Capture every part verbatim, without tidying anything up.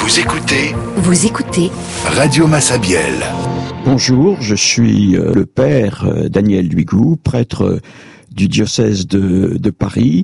Vous écoutez Vous écoutez Radio Massabielle. Bonjour, je suis le père Daniel Duigou, prêtre du diocèse de, de Paris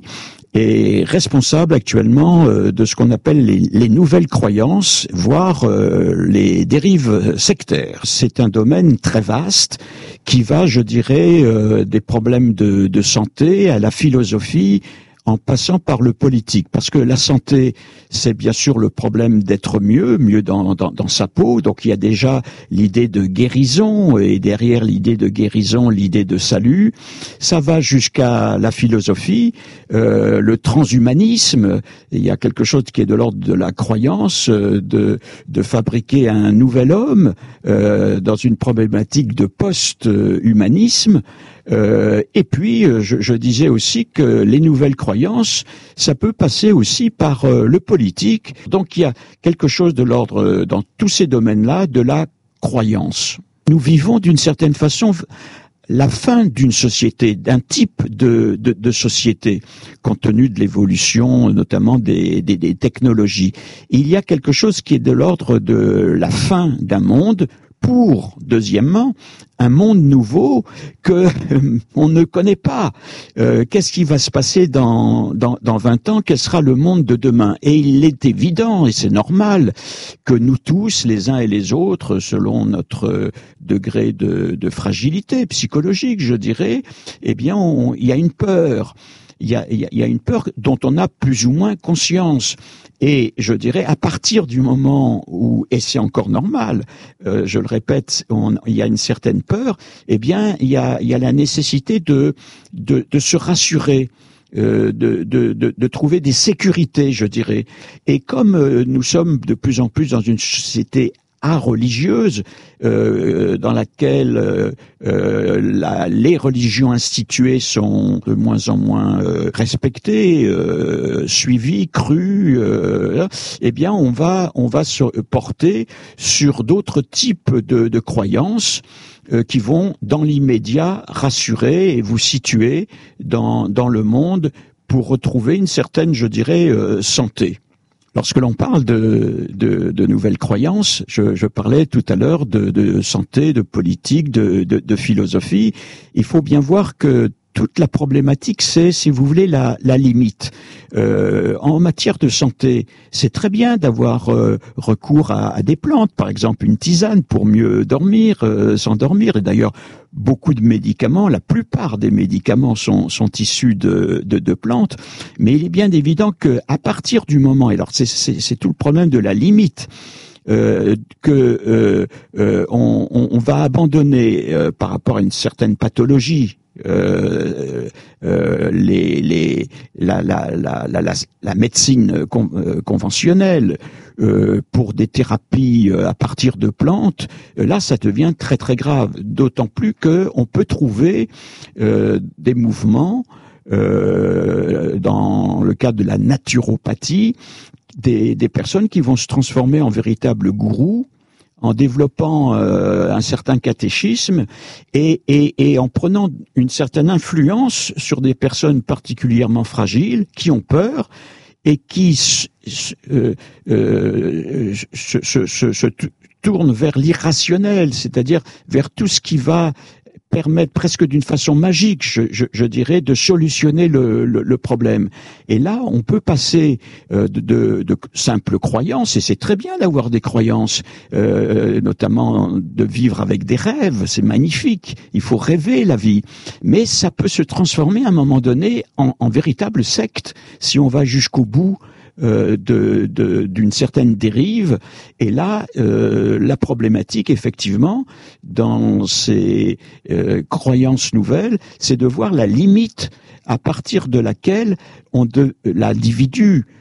et responsable actuellement de ce qu'on appelle les, les nouvelles croyances, voire euh, les dérives sectaires. C'est un domaine très vaste qui va, je dirais, euh, des problèmes de, de santé à la philosophie, en passant par le politique, parce que la santé, c'est bien sûr le problème d'être mieux, mieux dans, dans, dans sa peau, donc il y a déjà l'idée de guérison, et derrière l'idée de guérison, l'idée de salut. Ça va jusqu'à la philosophie, euh, le transhumanisme, il y a quelque chose qui est de l'ordre de la croyance, euh, de, de fabriquer un nouvel homme, euh, dans une problématique de post-humanisme. Euh, et puis, je, je disais aussi que les nouvelles croyances, ça peut passer aussi par euh, le politique. Donc, il y a quelque chose de l'ordre, euh, dans tous ces domaines-là, de la croyance. Nous vivons d'une certaine façon la fin d'une société, d'un type de, de, de société, compte tenu de l'évolution, notamment des, des, des technologies. Il y a quelque chose qui est de l'ordre de la fin d'un monde, pour, deuxièmement, un monde nouveau que euh, on ne connaît pas. Euh, qu'est-ce qui va se passer dans, dans, dans vingt ans? Quel sera le monde de demain? Et il est évident, et c'est normal, que nous tous, les uns et les autres, selon notre degré de, de fragilité psychologique, je dirais, eh bien, on, il y a une peur. Il y, a, il y a une peur dont on a plus ou moins conscience. Et je dirais, à partir du moment où, et c'est encore normal, euh, je le répète, on, il y a une certaine peur, eh bien, il y a, il y a la nécessité de, de, de se rassurer. Euh, de, de, de, de trouver des sécurités, je dirais. Et comme euh, nous sommes de plus en plus dans une société religieuse, euh, dans laquelle euh, euh, la, les religions instituées sont de moins en moins euh, respectées, euh, suivies, crues, euh, eh bien on va on va se porter sur d'autres types de, de croyances euh, qui vont dans l'immédiat rassurer et vous situer dans dans le monde pour retrouver une certaine, je dirais, euh, santé. Lorsque l'on parle de, de, de nouvelles croyances, je, je parlais tout à l'heure de, de santé, de politique, de, de, de philosophie. Il faut bien voir que toute la problématique, c'est, si vous voulez, la, la limite. Euh, en matière de santé, c'est très bien d'avoir euh, recours à, à des plantes, par exemple une tisane pour mieux dormir, euh, s'endormir. Et d'ailleurs, beaucoup de médicaments, la plupart des médicaments sont, sont issus de, de, de plantes. Mais il est bien évident que à partir du moment, et alors c'est, c'est, c'est tout le problème de la limite, Euh, que euh, euh, on, on va abandonner euh, par rapport à une certaine pathologie euh, euh, les, les, la, la, la, la, la, la médecine con, euh, conventionnelle euh, pour des thérapies euh, à partir de plantes, euh, là ça devient très très grave, d'autant plus que on peut trouver euh, des mouvements euh, dans le cadre de la naturopathie, Des, des personnes qui vont se transformer en véritables gourous en développant euh, un certain catéchisme et, et, et en prenant une certaine influence sur des personnes particulièrement fragiles qui ont peur et qui euh, euh, se, se, se, se tournent vers l'irrationnel, c'est-à-dire vers tout ce qui va permettre presque d'une façon magique, je, je, je dirais, de solutionner le, le, le problème. Et là, on peut passer euh, de, de, de simples croyances, et c'est très bien d'avoir des croyances, euh, notamment de vivre avec des rêves, c'est magnifique, il faut rêver la vie, mais ça peut se transformer à un moment donné en, en véritable secte, si on va jusqu'au bout Euh, de, de, d'une certaine dérive. Et là, euh, la problématique, effectivement, dans ces euh, croyances nouvelles, c'est de voir la limite à partir de laquelle on de, l'individu